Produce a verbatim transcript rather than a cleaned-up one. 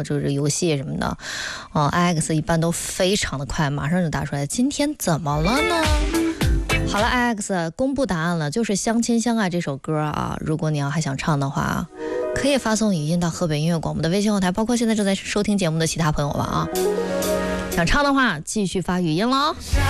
过这个游戏什么的，哦 I X 一般都非常的快，马上就答出来。今天怎么了呢？好了 I X 公布答案了，就是《相亲相爱》这首歌啊。如果你要还想唱的话，可以发送语音到河北音乐广播的微信后台，包括现在正在收听节目的其他朋友们啊。想唱的话，继续发语音喽。